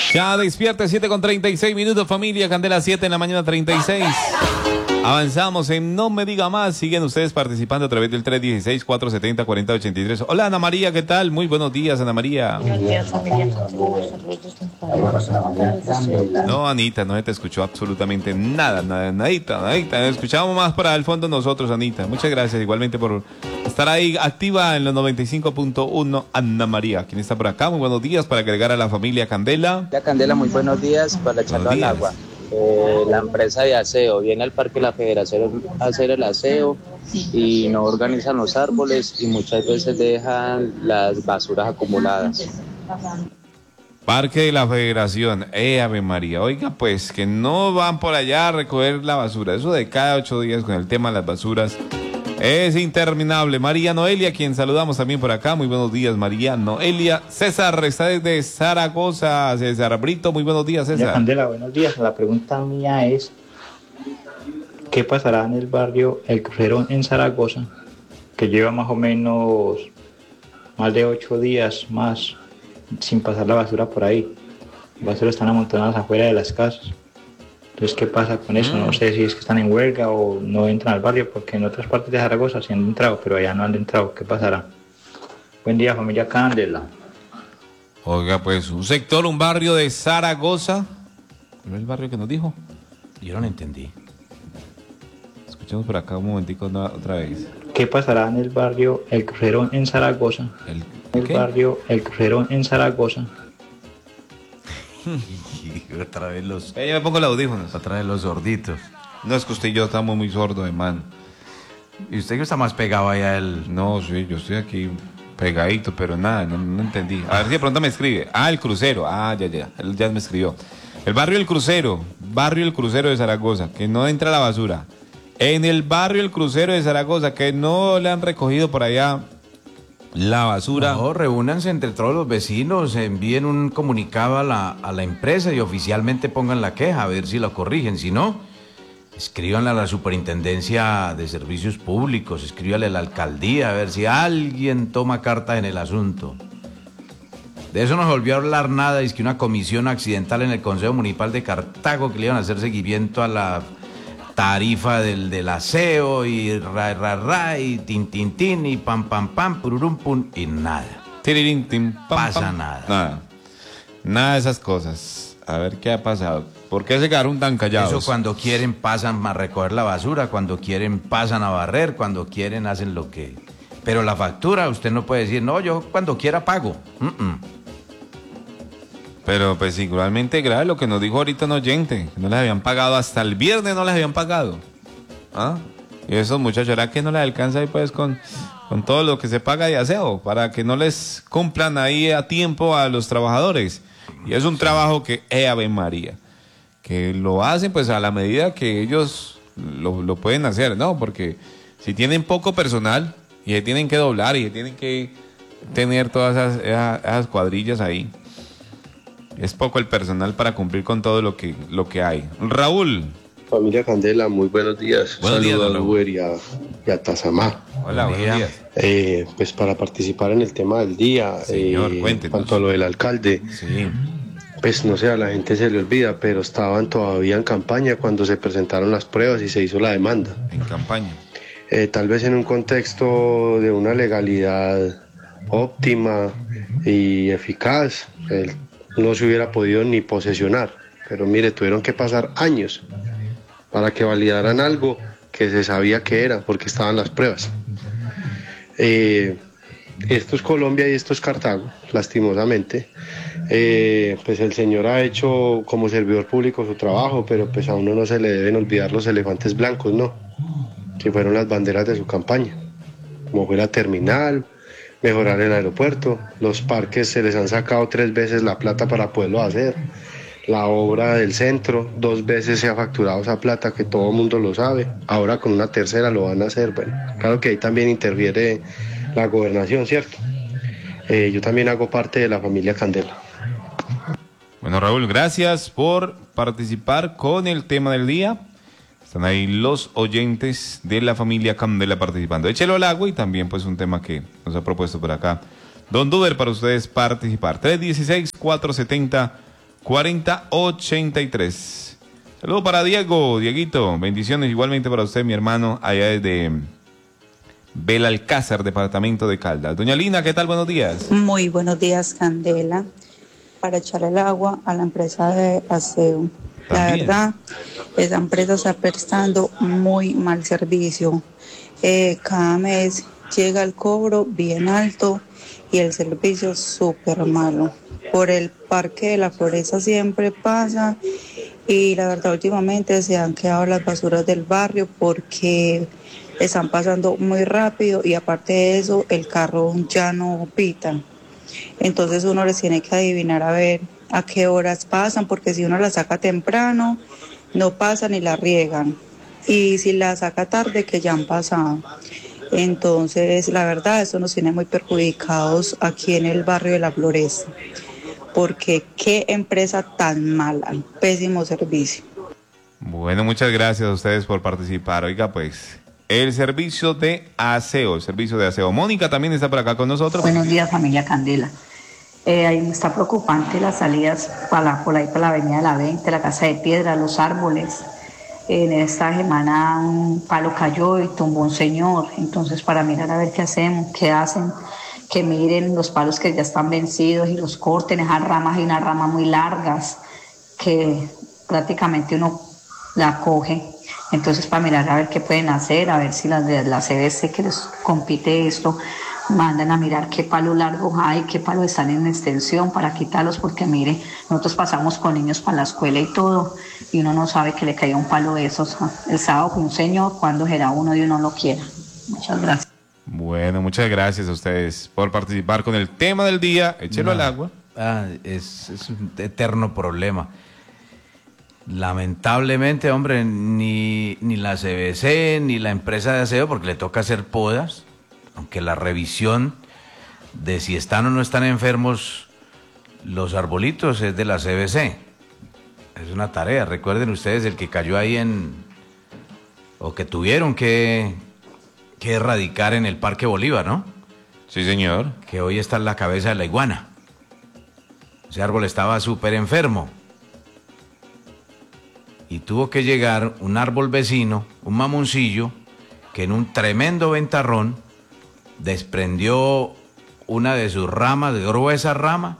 Ya despierta, 7:36 familia, Candela 7 en la mañana 36. Avanzamos en No Me Diga Más. Siguen ustedes participando a través del 316-470-4083. Hola Ana María, ¿qué tal? Muy buenos días, Ana María. Buenos días, familia. No, Anita, no se te escuchó absolutamente nada, nadita. Escuchábamos más para el fondo nosotros, Anita. Muchas gracias igualmente por estar ahí activa en los 95.1. Ana María, quien está por acá. Muy buenos días para agregar a la familia Candela. Ya Candela, muy buenos días para echarlo al agua. La empresa de aseo viene al Parque La Federación a hacer el aseo y no organizan los árboles y muchas veces dejan las basuras acumuladas. Parque de la Federación, Ave María, oiga pues, que no van por allá a recoger la basura, eso de cada 8 días con el tema de las basuras es interminable. María Noelia, quien saludamos también por acá, muy buenos días María Noelia. César está desde Zaragoza, César Brito, muy buenos días César. Candela, buenos días, la pregunta mía es, ¿qué pasará en el barrio El Crucero en Zaragoza, que lleva más o menos más de 8 días más sin pasar la basura por ahí? Las basuras están amontonadas afuera de las casas. Entonces, ¿qué pasa con eso? No sé si es que están en huelga o no entran al barrio, porque en otras partes de Zaragoza sí han entrado, pero allá no han entrado. ¿Qué pasará? Buen día, familia Candela. Oiga, pues, un barrio de Zaragoza. ¿No es el barrio que nos dijo? Yo no lo entendí. Escuchemos por acá un momentico otra vez. ¿Qué pasará en el barrio El Crucero en Zaragoza? El barrio El Crucero en Zaragoza. Otra vez los... Yo me pongo los audífonos. Otra vez los sorditos. No, es que usted y yo estamos muy sordos, hermano. ¿Y usted que está más pegado ahí a él? No, sí, yo estoy aquí pegadito, pero nada, no entendí. A ver si de pronto me escribe. El Crucero. Ya, él ya me escribió. El barrio El Crucero de Zaragoza, que no entra la basura. En el barrio El Crucero de Zaragoza, que no le han recogido por allá la basura. No, reúnanse entre todos los vecinos, envíen un comunicado a la empresa y oficialmente pongan la queja, a ver si la corrigen. Si no, escríbanle a la Superintendencia de Servicios Públicos, escríbanle a la alcaldía, a ver si alguien toma carta en el asunto. De eso no se volvió a hablar nada, es que una comisión accidental en el Consejo Municipal de Cartago que le iban a hacer seguimiento a la tarifa del aseo y y tin y pam pururum pum y nada. Tirirín, tim, pam, pasa pam. nada. Nada de esas cosas. A ver qué ha pasado. ¿Por qué se quedaron tan callados? Eso cuando quieren pasan a recoger la basura, cuando quieren pasan a barrer, cuando quieren hacen lo que... Pero la factura usted no puede decir, no, yo cuando quiera pago. Pero pues igualmente grave lo que nos dijo ahorita un oyente, que no les habían pagado, hasta el viernes no les habían pagado. ¿Ah? Y esos muchachos, ¿será que no les alcanza ahí pues con todo lo que se paga de aseo? Para que no les cumplan ahí a tiempo a los trabajadores. Y es un trabajo que, Ave María, que lo hacen pues a la medida que ellos lo pueden hacer, ¿no? Porque si tienen poco personal y tienen que doblar y tienen que tener todas esas cuadrillas ahí. Es poco el personal para cumplir con todo lo que hay. Raúl. Familia Candela, muy buenos días. Buenos días, saludos a Uber y a Tazamá. Hola, buenos días. Pues para participar en el tema del día, señor, en cuanto a lo del alcalde, sí. Pues no sé, a la gente se le olvida, pero estaban todavía en campaña cuando se presentaron las pruebas y se hizo la demanda. En campaña. Tal vez en un contexto de una legalidad óptima y eficaz, no se hubiera podido ni posesionar, pero mire, tuvieron que pasar años para que validaran algo que se sabía que era, porque estaban las pruebas. Esto es Colombia y esto es Cartago, lastimosamente. Pues el señor ha hecho como servidor público su trabajo, pero pues a uno no se le deben olvidar los elefantes blancos, ¿no? Si fueron las banderas de su campaña, como fue la terminal, mejorar el aeropuerto, los parques se les han sacado 3 veces la plata para poderlo hacer, la obra del centro 2 veces se ha facturado esa plata, que todo el mundo lo sabe, ahora con una tercera lo van a hacer. Bueno, claro que ahí también interfiere la gobernación, ¿cierto? Yo también hago parte de la familia Candela. Bueno, Raúl, gracias por participar con el tema del día. Están ahí los oyentes de la familia Candela participando. Échelo al agua y también pues un tema que nos ha propuesto por acá Don Duber para ustedes participar. 316-470 4083. Saludos para Diego, Dieguito, bendiciones igualmente para usted, mi hermano, allá desde Belalcázar, departamento de Caldas. Doña Lina, ¿qué tal? Buenos días. Muy buenos días, Candela. Para echar el agua a la empresa de aseo. La También. verdad, esa empresa está prestando muy mal servicio. Cada mes llega el cobro bien alto y el servicio súper malo. Por el Parque de la Floresta siempre pasa y la verdad últimamente se han quedado las basuras del barrio porque están pasando muy rápido y aparte de eso el carro ya no pita. Entonces uno les tiene que adivinar a ver a qué horas pasan, porque si uno la saca temprano, no pasan y la riegan. Y si la saca tarde, que ya han pasado. Entonces, la verdad, eso nos tiene muy perjudicados aquí en el barrio de La Floresta. Porque qué empresa tan mala, pésimo servicio. Bueno, muchas gracias a ustedes por participar. Oiga, pues, el servicio de aseo. Mónica también está por acá con nosotros. Buenos días, familia Candela. Ahí me está preocupante las salidas por ahí para la avenida de la 20, la Casa de Piedra, los árboles. En esta semana un palo cayó y tumbó un señor. Entonces, para mirar a ver qué hacemos, qué hacen, que miren los palos que ya están vencidos y los corten. Esas ramas, hay unas ramas muy largas que prácticamente uno la coge. Entonces, para mirar a ver qué pueden hacer, a ver si las de la CBC que les compite esto, mandan a mirar qué palos largos hay, qué palos están en extensión para quitarlos, porque mire, nosotros pasamos con niños para la escuela y todo, y uno no sabe que le caiga un palo de esos el sábado con un señor, cuando será uno y uno lo quiera. Muchas gracias. Bueno, muchas gracias a ustedes por participar con el tema del día. Échelo al agua. Es un eterno problema. Lamentablemente, hombre, ni la CBC ni la empresa de aseo, porque le toca hacer podas, aunque la revisión de si están o no están enfermos los arbolitos es de la CBC. Es una tarea. Recuerden ustedes el que cayó ahí o que tuvieron que erradicar en el Parque Bolívar, ¿no? Sí, señor. Que hoy está en la cabeza de la iguana. Ese árbol estaba súper enfermo. Y tuvo que llegar un árbol vecino, un mamoncillo, que en un tremendo ventarrón desprendió una de sus ramas, de gruesa rama,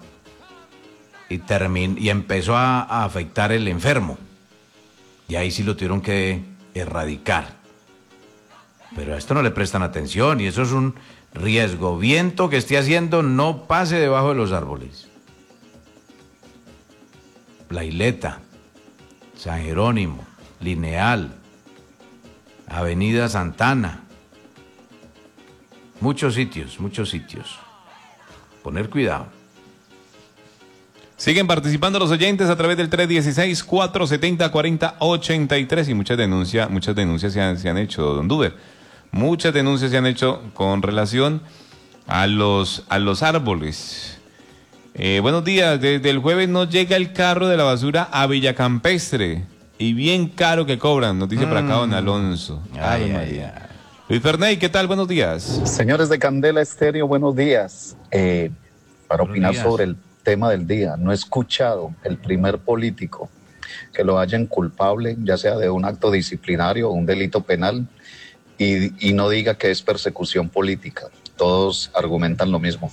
y empezó a afectar el enfermo. Y ahí sí lo tuvieron que erradicar. Pero a esto no le prestan atención y eso es un riesgo. Viento que esté haciendo, no pase debajo de los árboles. La Isleta, San Jerónimo, Lineal, Avenida Santana. Muchos sitios. Poner cuidado. Siguen participando los oyentes a través del 316-470-4083 y muchas denuncias se han hecho, don Duber. Muchas denuncias se han hecho con relación a los árboles. Buenos días, desde el jueves no llega el carro de la basura a Villacampestre y bien caro que cobran, nos dice por acá don Alonso. Ay. Luis Ferney, ¿qué tal? Buenos días. Señores de Candela Estéreo, buenos días. Para opinar sobre el tema del día, no he escuchado el primer político que lo hallen culpable, ya sea de un acto disciplinario o un delito penal, y no diga que es persecución política. Todos argumentan lo mismo.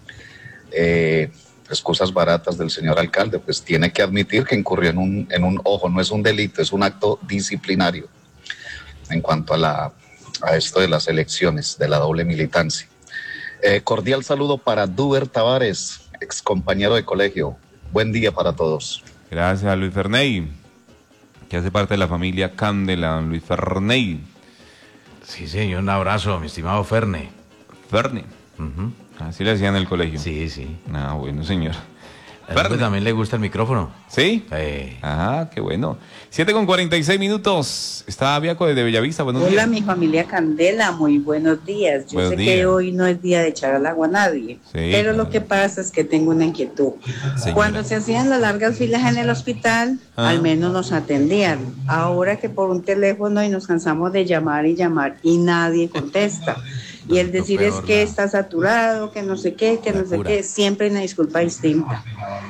Excusas baratas del señor alcalde, pues tiene que admitir que incurrió en un ojo, no es un delito, es un acto disciplinario en cuanto a esto de las elecciones, de la doble militancia. Cordial saludo para Duber Tavares, ex compañero de colegio. Buen día para todos. Gracias a Luis Ferney, que hace parte de la familia Candela, Luis Ferney. Sí, señor, un abrazo, mi estimado Ferne. Ferney. Así le decían en el colegio. Sí. Bueno, señor. Ferne también le gusta el micrófono. ¿Sí? Qué bueno. 7:46. Está Viaco desde Bellavista. Buenos días. Hola, mi familia Candela, muy buenos días. Yo sé que hoy no es día de echar al agua a nadie, pero lo que pasa es que tengo una inquietud. Señora. Cuando se hacían las largas filas en el hospital, al menos nos atendían. Ahora que por un teléfono y nos cansamos de llamar y nadie contesta. Y el decir es que está saturado, que no sé qué, siempre hay una disculpa distinta.